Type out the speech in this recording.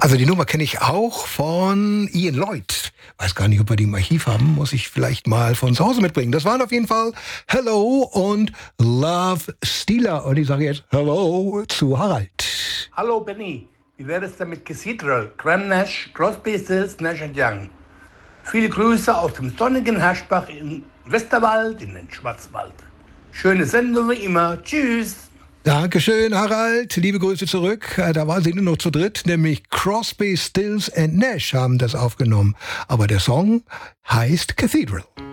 Also die Nummer kenne ich auch von Ian Lloyd. Weiß gar nicht, ob wir die im Archiv haben. Muss ich vielleicht mal von zu Hause mitbringen. Das waren auf jeden Fall Hello und Love Stealer. Und ich sage jetzt Hello zu Harald. Hallo Benny, wie wäre es denn mit Cathedral, Graham Nash, Crosby, Stills, Nash Young? Viele Grüße aus dem sonnigen Herschbach im Westerwald in den Schwarzwald. Schöne Sendung wie immer. Tschüss. Dankeschön, Harald. Liebe Grüße zurück. Da waren sie nur noch zu dritt, nämlich Crosby, Stills and Nash haben das aufgenommen. Aber der Song heißt Cathedral.